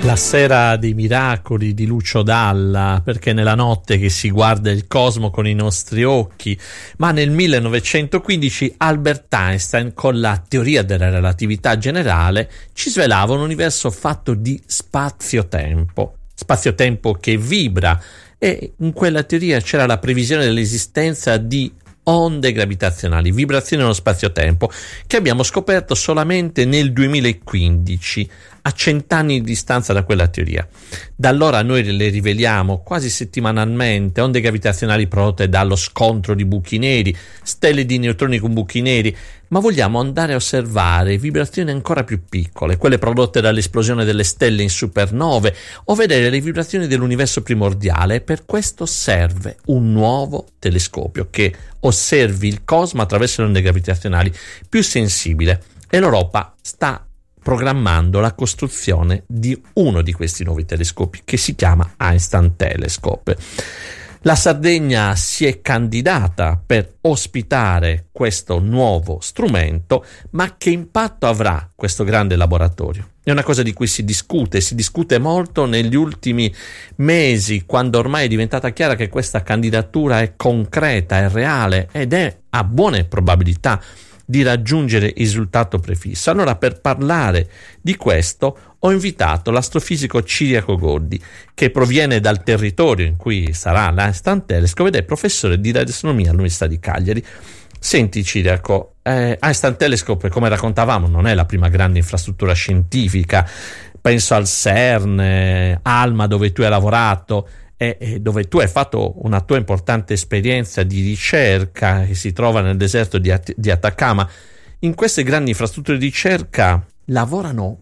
La sera dei miracoli di Lucio Dalla, perché nella notte che si guarda il cosmo con i nostri occhi, ma nel 1915 Albert Einstein, con la teoria della relatività generale, ci svelava un universo fatto di spazio-tempo che vibra, e in quella teoria c'era la previsione dell'esistenza di onde gravitazionali, vibrazioni nello spazio-tempo, che abbiamo scoperto solamente nel 2015, a 100 anni di distanza da quella teoria. Da allora noi le riveliamo quasi settimanalmente onde gravitazionali prodotte dallo scontro di buchi neri, stelle di neutroni con buchi neri, ma vogliamo andare a osservare vibrazioni ancora più piccole, quelle prodotte dall'esplosione delle stelle in supernove, o vedere le vibrazioni dell'universo primordiale. Per questo serve un nuovo telescopio che osservi il cosmo attraverso le onde gravitazionali più sensibile, e l'Europa sta programmando la costruzione di uno di questi nuovi telescopi, che si chiama Einstein Telescope. La Sardegna si è candidata per ospitare questo nuovo strumento, ma che impatto avrà questo grande laboratorio? È una cosa di cui si discute molto negli ultimi mesi, quando ormai è diventata chiara che questa candidatura è concreta, è reale ed è a buone probabilità di raggiungere il risultato prefisso. Allora, per parlare di questo ho invitato l'astrofisico Ciriaco Gordi, che proviene dal territorio in cui sarà l'Einstein Telescope ed è professore di radioastronomia all'Università di Cagliari. Senti Ciriaco, Einstein Telescope, come raccontavamo, non è la prima grande infrastruttura scientifica. Penso al CERN, ALMA, dove tu hai lavorato, e dove tu hai fatto una tua importante esperienza di ricerca, che si trova nel deserto di Atacama. In queste grandi infrastrutture di ricerca lavorano